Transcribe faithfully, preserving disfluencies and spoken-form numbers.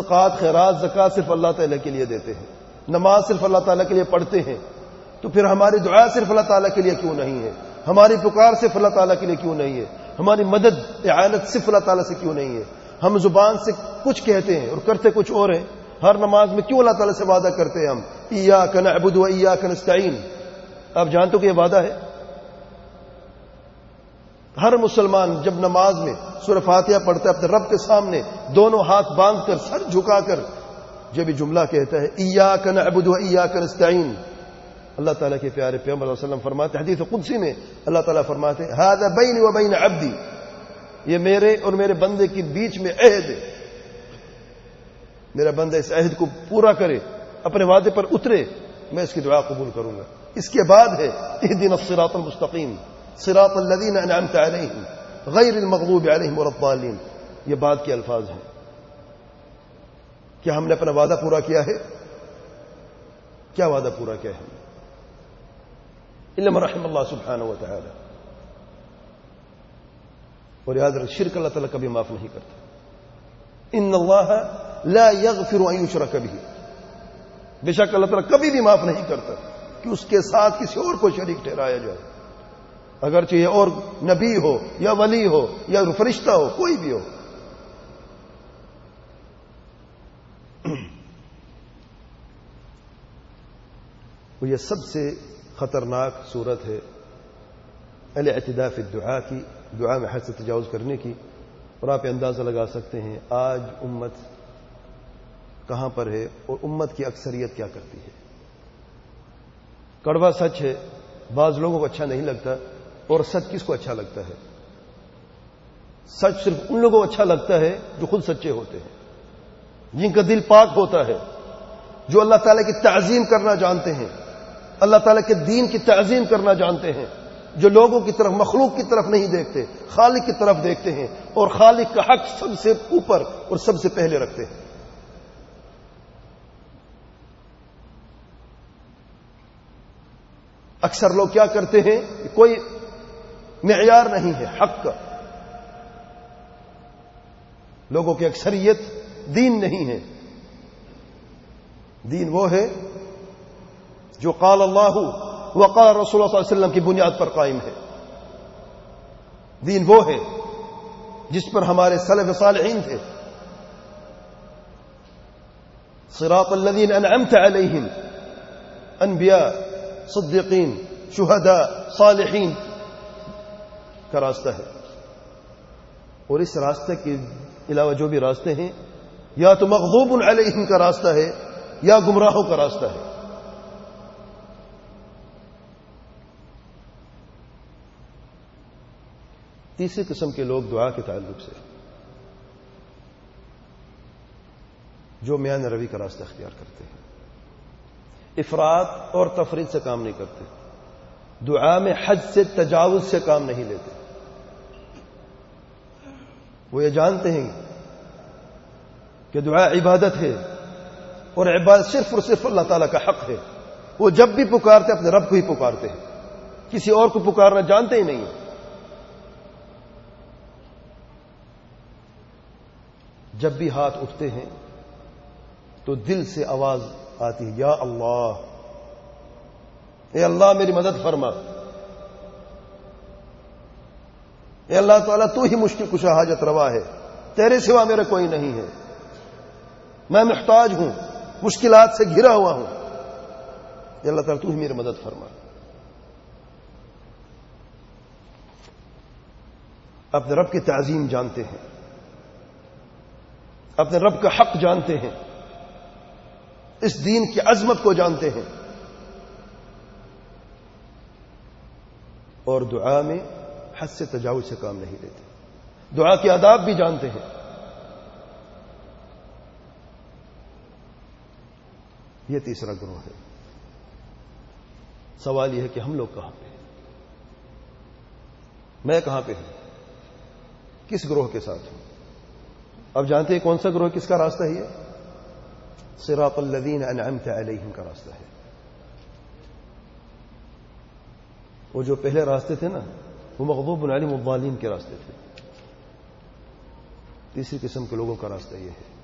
صدقات خیرات زکوٰۃ صرف اللہ تعالیٰ کے لیے دیتے ہیں, نماز صرف اللہ تعالیٰ کے لیے پڑھتے ہیں, تو پھر ہماری دعا صرف اللہ تعالیٰ کے لیے کیوں نہیں ہے؟ ہماری پکار صرف اللہ تعالیٰ کے لیے کیوں نہیں ہے؟ ہماری مدد اعانت صرف اللہ تعالیٰ سے کیوں نہیں ہے؟ ہم زبان سے کچھ کہتے ہیں اور کرتے کچھ اور ہیں. ہر نماز میں کیوں اللہ تعالیٰ سے وعدہ کرتے ہیں ہم ایاک نعبد و ایاک نستعین؟ آپ جانتے ہو کہ یہ وعدہ ہے. ہر مسلمان جب نماز میں سورہ فاتحہ پڑھتا ہے اپنے رب کے سامنے دونوں ہاتھ باندھ کر سر جھکا کر جب یہ جملہ کہتا ہے ایاک نعبد و ایاک نستعین, اللہ تعالیٰ کے پیارے پیغمبر صلی اللہ علیہ وسلم فرماتے ہیں حدیث قدسی میں, اللہ تعالیٰ فرماتے ہیں ھذا بینی و بین عبدی, یہ میرے اور میرے بندے کے بیچ میں عہد ہے, میرا بندہ اس عہد کو پورا کرے, اپنے وعدے پر اترے, میں اس کی دعا قبول کروں گا. اس کے بعد ہے اہدنا الصراط المستقیم صراط الذین انعمت علیہم غیر المغضوب علیہم ولا الضالین. یہ بعد کے الفاظ ہیں. کیا ہم نے اپنا وعدہ پورا کیا ہے؟ کیا وعدہ پورا کیا ہے؟ الا من رحم اللہ سبحانہ وتعالی. اور یاد رکھ, شرک اللہ تعالیٰ کبھی معاف نہیں کرتا. ان اللہ لا یغفر ان یشرک بہ, بے شک اللہ تعالیٰ کبھی بھی معاف نہیں کرتا کہ اس کے ساتھ کسی اور کو شریک ٹھہرایا جائے, اگرچہ یہ اور نبی ہو یا ولی ہو یا فرشتہ ہو, کوئی بھی ہو. وہ یہ سب سے خطرناک صورت ہے الاعتداء فی الدعاء کی, دعا میں حد سے تجاوز کرنے کی. اور آپ اندازہ لگا سکتے ہیں آج امت کہاں پر ہے اور امت کی اکثریت کیا کرتی ہے. کڑوا سچ ہے, بعض لوگوں کو اچھا نہیں لگتا, اور سچ کس کو اچھا لگتا ہے؟ سچ صرف ان لوگوں کو اچھا لگتا ہے جو خود سچے ہوتے ہیں, جن کا دل پاک ہوتا ہے, جو اللہ تعالیٰ کی تعظیم کرنا جانتے ہیں, اللہ تعالیٰ کے دین کی تعظیم کرنا جانتے ہیں, جو لوگوں کی طرف مخلوق کی طرف نہیں دیکھتے, خالق کی طرف دیکھتے ہیں اور خالق کا حق سب سے اوپر اور سب سے پہلے رکھتے ہیں. اکثر لوگ کیا کرتے ہیں, کوئی معیار نہیں ہے حق کا, لوگوں کی اکثریت دین نہیں ہے. دین وہ ہے جو قال اللہ وقال رسول اللہ صلی اللہ علیہ وسلم کی بنیاد پر قائم ہے. دین وہ ہے جس پر ہمارے سلف صالحین تھے. صراط الذین انعمت علیہم انبیاء صدیقین شہداء صالحین کا راستہ ہے. اور اس راستے کے علاوہ جو بھی راستے ہیں یا تو مغضوب علیہم کا راستہ ہے یا گمراہوں کا راستہ ہے. تیسری قسم کے لوگ دعا کے تعلق سے جو میان روی کا راستہ اختیار کرتے ہیں, افراط اور تفرید سے کام نہیں کرتے, دعا میں حد سے تجاوز سے کام نہیں لیتے. وہ یہ جانتے ہیں کہ دعا عبادت ہے اور عبادت صرف اور صرف اللہ تعالیٰ کا حق ہے. وہ جب بھی پکارتے اپنے رب کو ہی پکارتے ہیں, کسی اور کو پکارنا جانتے ہی نہیں. جب بھی ہاتھ اٹھتے ہیں تو دل سے آواز آتی ہے یا اللہ, اے اللہ میری مدد فرما, اے اللہ تعالیٰ تو ہی مشکل کشا حاجت روا ہے, تیرے سوا میرا کوئی نہیں ہے, میں محتاج ہوں, مشکلات سے گھرا ہوا ہوں, اے اللہ تعالیٰ تو ہی میری مدد فرما. اپنے رب کی تعظیم جانتے ہیں, اپنے رب کا حق جانتے ہیں, اس دین کی عظمت کو جانتے ہیں, اور دعا میں حد سے تجاوز سے کام نہیں لیتے. دعا کے آداب بھی جانتے ہیں. یہ تیسرا گروہ ہے. سوال یہ ہے کہ ہم لوگ کہاں پہ ہیں, میں کہاں پہ ہوں, کس گروہ کے ساتھ ہوں؟ اب جانتے ہیں کون سا گروہ کس کا راستہ ہے؟ صراط الذین انعمت علیہم کا راستہ ہے. وہ جو پہلے راستے تھے نا وہ مغضوب علیہم الضالین کے راستے تھے. تیسری قسم کے لوگوں کا راستہ یہ ہے